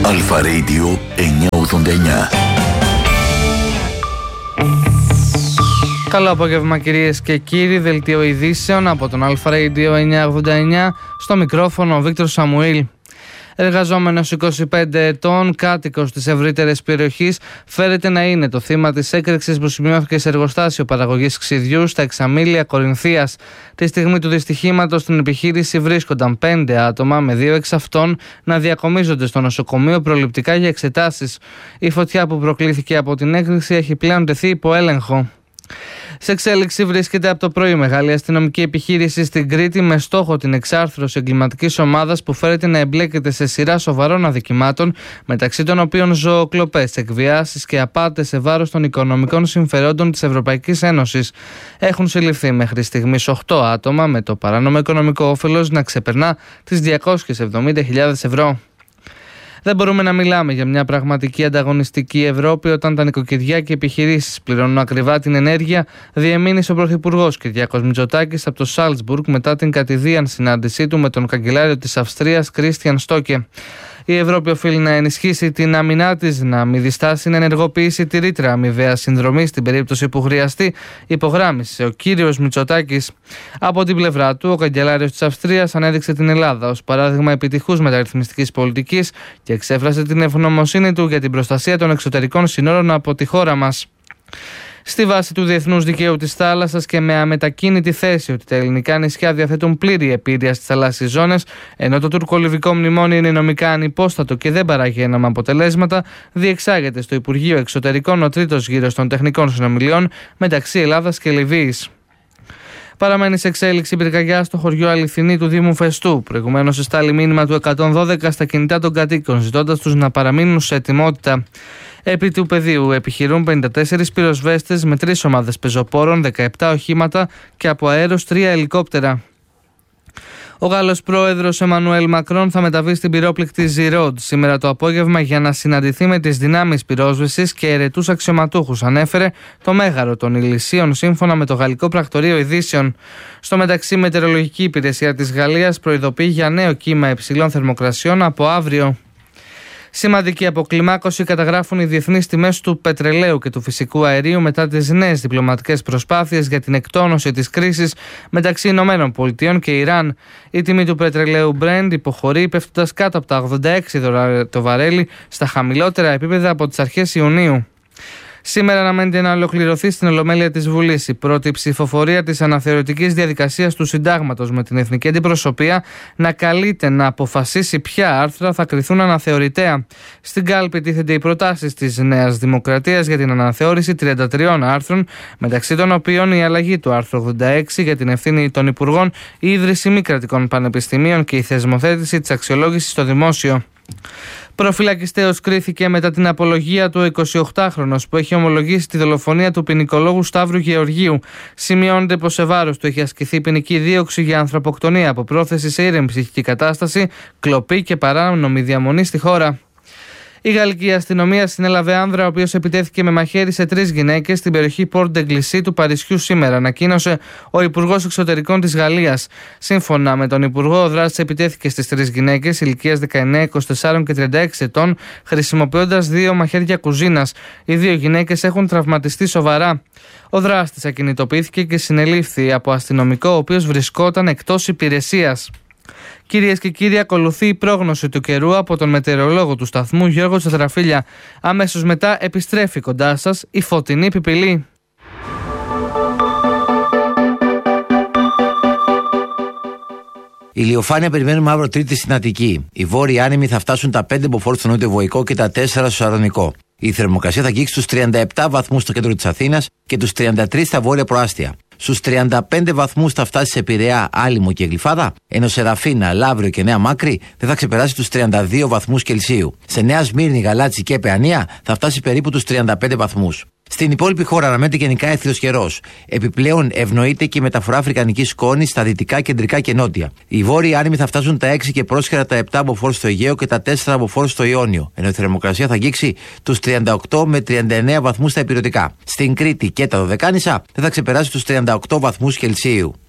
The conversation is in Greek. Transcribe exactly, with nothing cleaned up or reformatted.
Αλφα Radio εννιακόσια ογδόντα εννιά. Καλό απόγευμα κυρίες και κύριοι, δελτίο ειδήσεων από τον Αλφα Radio εννιακόσια ογδόντα εννιά, στο μικρόφωνο ο Βίκτορ Σαμουήλ. Εργαζόμενος είκοσι πέντε ετών, κάτοικος της ευρύτερης περιοχής, φέρεται να είναι το θύμα της έκρηξης που σημειώθηκε σε εργοστάσιο παραγωγής ξυδιού στα Εξαμήλια Κορινθίας. Τη στιγμή του δυστυχήματος στην επιχείρηση βρίσκονταν πέντε άτομα, με δύο εξ αυτών να διακομίζονται στο νοσοκομείο προληπτικά για εξετάσεις. Η φωτιά που προκλήθηκε από την έκρηξη έχει πλέον τεθεί υπό έλεγχο. Σε εξέλιξη βρίσκεται από το πρωί μεγάλη αστυνομική επιχείρηση στην Κρήτη με στόχο την εξάρθρωση εγκληματικής ομάδας που φέρεται να εμπλέκεται σε σειρά σοβαρών αδικημάτων, μεταξύ των οποίων ζωοκλοπές, εκβιάσεις και απάτες σε βάρος των οικονομικών συμφερόντων της Ευρωπαϊκής Ένωσης. Έχουν συλληφθεί μέχρι στιγμής οκτώ άτομα, με το παράνομο οικονομικό όφελος να ξεπερνά τις διακόσιες εβδομήντα χιλιάδες ευρώ. Δεν μπορούμε να μιλάμε για μια πραγματική ανταγωνιστική Ευρώπη όταν τα νοικοκυριά και οι επιχειρήσεις πληρώνουν ακριβά την ενέργεια, διεμήνυσε ο Πρωθυπουργός Κυριάκος Μητσοτάκης από το Σάλτσμπουργκ μετά την κατηδίαν συνάντησή του με τον καγκελάριο της Αυστρίας Κρίστιαν Στόκε. Η Ευρώπη οφείλει να ενισχύσει την άμυνά της, να μην διστάσει να ενεργοποιήσει τη ρήτρα αμοιβαία συνδρομή στην περίπτωση που χρειαστεί, υπογράμμισε ο κύριος Μητσοτάκης. Από την πλευρά του, ο καγκελάριος της Αυστρίας ανέδειξε την Ελλάδα ως παράδειγμα επιτυχούς μεταρρυθμιστικής πολιτικής και εξέφρασε την ευγνωμοσύνη του για την προστασία των εξωτερικών συνόρων από τη χώρα μας. Στη βάση του διεθνούς δικαίου της θάλασσας και με αμετακίνητη θέση ότι τα ελληνικά νησιά διαθέτουν πλήρη επίρρεια στις θαλάσσιες ζώνες, ενώ το τουρκολιβικό μνημόνιο είναι νομικά ανυπόστατο και δεν παράγει έναμα αποτελέσματα, διεξάγεται στο Υπουργείο Εξωτερικών ο τρίτος γύρος των τεχνικών συνομιλιών μεταξύ Ελλάδας και Λιβύης. Παραμένει σε εξέλιξη πυρκαγιά στο χωριό Αληθινή του Δήμου Φεστού. Προηγουμένως εστάλει μήνυμα του εκατόν δώδεκα στα κινητά των κατοίκων, ζητώντας τους να παραμείνουν σε ετοιμότητα. Επί του πεδίου επιχειρούν πενήντα τέσσερις πυροσβέστες με τρεις ομάδες πεζοπόρων, δεκαεπτά οχήματα και από αέρος τρία ελικόπτερα. Ο Γάλλος πρόεδρος Εμμανουέλ Μακρόν θα μεταβεί στην πυρόπληκτη Ζιρόντ σήμερα το απόγευμα για να συναντηθεί με τις δυνάμεις πυρόσβεσης και ερετούς αξιωματούχους, ανέφερε το μέγαρο των Ηλυσίων σύμφωνα με το Γαλλικό Πρακτορείο Ειδήσεων. Στο μεταξύ, η Μετεωρολογική Υπηρεσία της Γαλλίας προειδοποιεί για νέο κύμα υψηλών θερμοκρασιών από αύριο. Σημαντική αποκλιμάκωση καταγράφουν οι διεθνείς τιμές του πετρελαίου και του φυσικού αερίου μετά τις νέες διπλωματικές προσπάθειες για την εκτόνωση της κρίσης μεταξύ Ηνωμένων Πολιτειών και Ιράν. Η τιμή του πετρελαίου Brent υποχωρεί, πέφτοντας κάτω από τα ογδόντα έξι δολάρια το βαρέλι, στα χαμηλότερα επίπεδα από τις αρχές Ιουνίου. Σήμερα αναμένεται να ολοκληρωθεί στην Ολομέλεια της Βουλής η πρώτη ψηφοφορία της αναθεωρητικής διαδικασίας του Συντάγματος, με την εθνική αντιπροσωπεία να καλείται να αποφασίσει ποια άρθρα θα κριθούν αναθεωρητέα. Στην κάλπη τίθενται οι προτάσεις της Νέας Δημοκρατίας για την αναθεώρηση τριάντα τριών άρθρων, μεταξύ των οποίων η αλλαγή του άρθρου ογδόντα έξι για την ευθύνη των Υπουργών, η ίδρυση μη κρατικών πανεπιστημίων και η θεσμοθέτηση της αξιολόγησης στο δημόσιο. Προφυλακιστέως κρίθηκε μετά την απολογία του ο εικοσιοκτάχρονος που έχει ομολογήσει τη δολοφονία του ποινικολόγου Σταύρου Γεωργίου. Σημειώνεται πως σε βάρος του έχει ασκηθεί ποινική δίωξη για ανθρωποκτονία από πρόθεση σε ήρεμη ψυχική κατάσταση, κλοπή και παράνομη διαμονή στη χώρα. Η γαλλική αστυνομία συνέλαβε άνδρα ο οποίος επιτέθηκε με μαχαίρι σε τρεις γυναίκες στην περιοχή Πόρτ Εγκλισί του Παρισιού σήμερα, ανακοίνωσε ο Υπουργός Εξωτερικών της Γαλλίας. Σύμφωνα με τον Υπουργό, ο δράστης επιτέθηκε στις τρεις γυναίκες ηλικίας δεκαεννέα, είκοσι τέσσερα και τριάντα έξι ετών, χρησιμοποιώντας δύο μαχαίρια κουζίνας. Οι δύο γυναίκες έχουν τραυματιστεί σοβαρά. Ο δράστης ακινητοποιήθηκε και συνελήφθη από αστυνομικό, ο οποίος βρισκόταν εκτός υπηρεσίας. Κυρίες και κύριοι, ακολουθεί η πρόγνωση του καιρού από τον μετεωρολόγο του σταθμού Γιώργο Τσατραφίλια. Αμέσως μετά επιστρέφει κοντά σας η φωτεινή πιπηλή. Ηλιοφάνεια περιμένουμε αύριο Τρίτη στην Αττική. Οι βόρειοι άνεμοι θα φτάσουν τα πέντε μποφόρ στο νότιο Βοϊκό και τα τέσσερα στο Σαρονικό. Η θερμοκρασία θα αγγίξει στους τριάντα επτά βαθμούς στο κέντρο της Αθήνας και τους τριάντα τρεις στα βόρεια προάστια. Στους τριάντα πέντε βαθμούς θα φτάσει σε Πειραιά, Άλυμο και Γλυφάδα, ενώ σε Ραφίνα, Λαύριο και Νέα Μάκρη δεν θα ξεπεράσει τους τριάντα δύο βαθμούς Κελσίου. Σε Νέα Σμύρνη, Γαλάτσι και Παιανία θα φτάσει περίπου τους τριάντα πέντε βαθμούς. Στην υπόλοιπη χώρα αναμένεται γενικά έθριος καιρός. Επιπλέον ευνοείται και η μεταφορά αφρικανικής σκόνης στα δυτικά, κεντρικά και νότια. Οι βόρειοι άνεμοι θα φτάσουν τα έξι και πρόσχερα τα επτά μποφόρ στο Αιγαίο και τα τέσσερα μποφόρ στο Ιόνιο, ενώ η θερμοκρασία θα αγγίξει τους τριάντα οκτώ με τριάντα εννέα βαθμούς στα ηπειρωτικά. Στην Κρήτη και τα Δωδεκάνησα δεν θα ξεπεράσει τους τριάντα οκτώ βαθμούς Κελσίου.